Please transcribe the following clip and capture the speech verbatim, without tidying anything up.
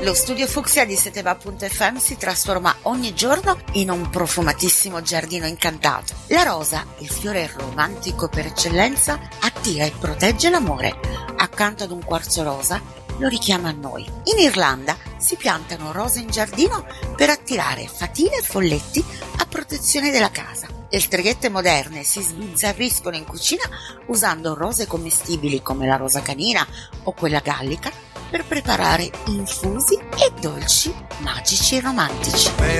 Lo studio fucsia di Seteva punto effe emme si trasforma ogni giorno in un profumatissimo giardino incantato. La rosa, il fiore romantico per eccellenza, attira e protegge l'amore. Accanto ad un quarzo rosa lo richiama a noi. In Irlanda si piantano rose in giardino per attirare fatine e folletti a protezione della casa. Le streghette moderne si sbizzarriscono in cucina usando rose commestibili come la rosa canina o quella gallica per preparare infusi e dolci magici e romantici.